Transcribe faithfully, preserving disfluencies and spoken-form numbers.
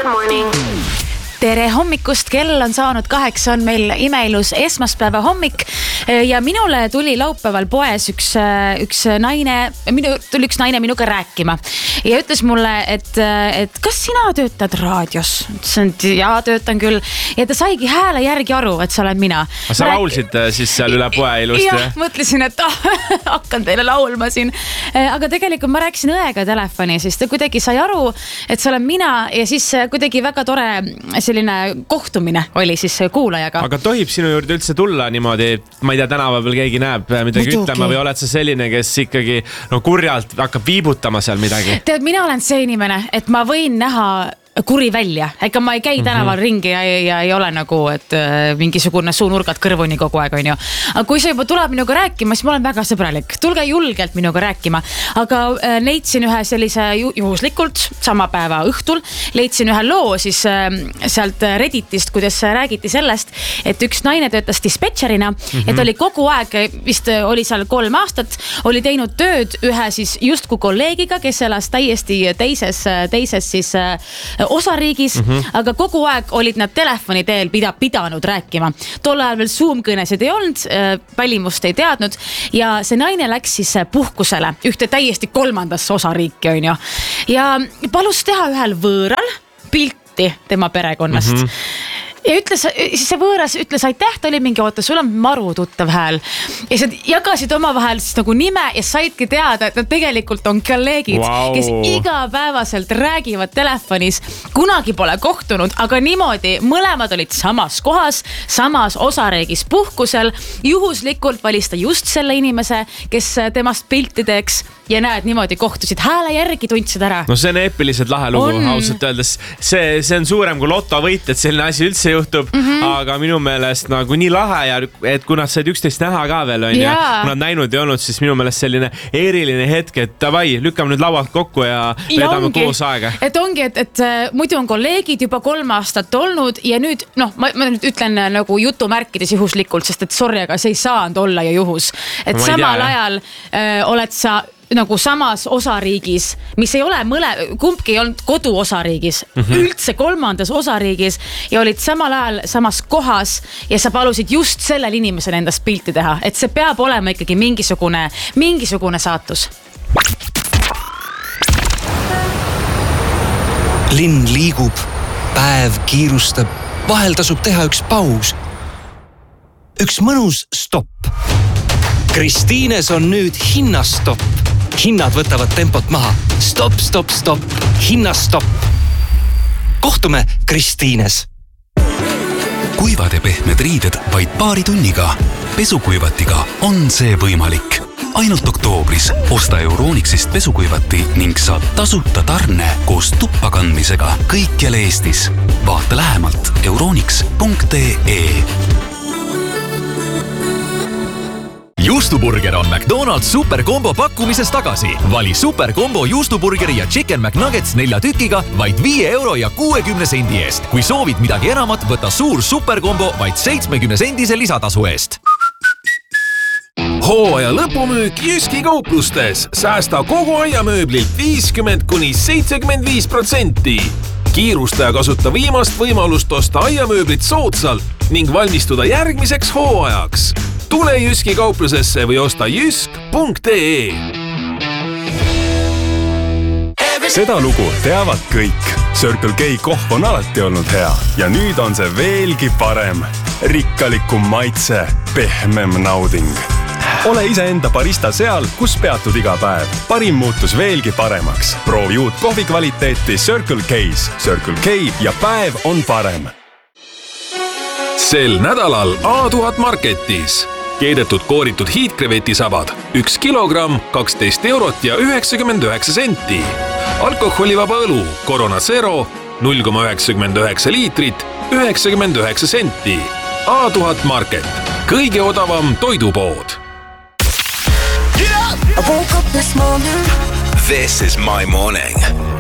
Good morning. Tere hommikust, kell on saanud kaheksa, on meil imeilus esmaspäeva hommik ja minule tuli laupäeval poes üks, üks naine, minu, tuli üks naine minuga rääkima ja ütles mulle, et, et kas sina töötad raadios? Ütlesin, et jaa, töötan küll. Ja ta saigi hääle järgi aru, et sa oled mina. Sa Rääk... laulsid siis seal üle poe ilusti? Jah, mõtlesin, et oh, hakkan teile laulma siin. Aga tegelikult ma rääkisin õega telefoni, siis ta kuidagi sai aru, et sa olen mina ja siis kuidagi väga tore selline kohtumine oli siis kuulajaga. Aga tohib sinu juurde üldse tulla niimoodi, ma ei tea, tänava peal keegi näeb midagi Muidugi. ütlema või oled sa selline, kes ikkagi no, kurjalt hakkab viibutama seal midagi? Tead, mina olen see inimene, et ma võin näha kuri välja. Ega ma ei käi tänaval mm-hmm. ringi ja, ja ei ole nagu, et äh, mingisugune suunurgad kõrvuni kogu aeg on ju. Aga kui see juba tuleb minuga rääkima, siis ma olen väga sõbralik. Tulge julgelt minuga rääkima. Aga äh, leidsin ühe sellise ju, juhuslikult sama päeva õhtul, leidsin ühe loo siis äh, sealt Redditist, kuidas räägiti sellest, et üks naine töötas dispetšerina, mm-hmm. et oli kogu aeg, vist oli seal kolm aastat, oli teinud tööd ühe siis justku kolleegiga, kes elas täiesti teises, teises siis äh, osariigis, mm-hmm. aga kogu aeg olid nad telefoni teel pida, pidanud rääkima. Tol ajal veel Zoom-kõnesid ei olnud, välimust ei teadnud ja see naine läks siis puhkusele ühte täiesti kolmandasse osariiki on ju. Ja palus teha ühel võõral pilti tema perekonnast. Mm-hmm. Ja ütles, siis see võõras ütles aitäh, ta oli mingi, oota, sul on maru tuttav hääl. Ja sa jagasid oma vahel siis nagu nime ja saidki teada, et nad tegelikult on kolleegid, wow. kes igapäevaselt räägivad telefonis, kunagi pole kohtunud, aga niimoodi mõlemad olid samas kohas, samas osariigis puhkusel, juhuslikult valis ta just selle inimese, kes temast pilti teeks ja näed, niimoodi kohtusid, hääle järgi tundsid ära. No see on eepiliselt lahe lugu, on... ausalt öeldes. See, see on suurem kui lotovõit, et selline asi üldse juhtub, mm-hmm. aga minu meelest nagu nii lahe ja et kui nad said üksteist näha ka veel on ja kui nad näinud ei olnud, siis minu meelest selline eriline hetk, et davai, lükkame nüüd lauad kokku ja vedame ja koos aega. Et ongi, et, et muidu on kolleegid juba kolm aastat olnud ja nüüd, noh, ma, ma nüüd ütlen nagu jutumärkides juhuslikult, sest et sorry, aga see ei saanud olla ju juhus. Et ma samal tea, ajal äh, oled sa nagu samas osariigis, mis ei ole mõle, kumbki ei olnud kodu osariigis, mm-hmm. üldse kolmandas osariigis ja olid samal ajal samas kohas ja sa palusid just sellel inimesel endast pilti teha, et see peab olema ikkagi mingisugune, mingisugune saatus. Linn liigub, päev kiirustab, vahel tasub teha üks paus. Üks mõnus stopp. Kristiines on nüüd hinnastopp. Hinnad võtavad tempot maha. Stop, stop, stop. Hinnastopp. Kohtume Kristiines. Kuivad ja pehmed riided vaid paari tunniga. Pesukuivatiga on see võimalik. Ainult oktoobris osta Euronixist pesukuivati ning saad tasuta tarne koos tuppa kandmisega kõikjal Eestis. Vaata lähemalt euronix punkt ee. Juustuburger on McDonald's superkombo pakkumises tagasi. Vali superkombo juustuburgeri ja chicken McNuggets nelja tükiga vaid viie euro ja kuuekümne sendi eest. Kui soovid midagi enamat, võta suur superkombo vaid seitsmekümne sendise lisatasu eest. Hooaja lõpumüük Jyski kauplustes. Säästa kogu aiamööblilt viiskümmend kuni seitsekümmend viis protsenti. Kiirusta ja kasuta viimast võimalust osta aiamööblit soodsalt ning valmistuda järgmiseks hooajaks. Tule Jyski kauplusesse või osta jysk punkt ee. Seda lugu teavad kõik. Circle K kohv on alati olnud hea ja nüüd on see veelgi parem. Rikkalikum maitse, pehmem nauding. Ole iseenda barista seal, kus peatud iga päev. Parim muutus veelgi paremaks. Proovi uut kohvi kvaliteeti Circle K's. Circle K ja päev on parem. Sel nädalal A tuhat Marketis. Keedetud kooritud hiidkrevetisabad. Üks kilogramm, kaksteist eurot ja üheksakümmend üheksa senti. Alkoholivaba õlu Corona Zero, null koma üheksakümmend üheksa liitrit, üheksakümmend üheksa senti. A tuhat Market. Kõige odavam toidupood. I woke up this morning. This is my morning.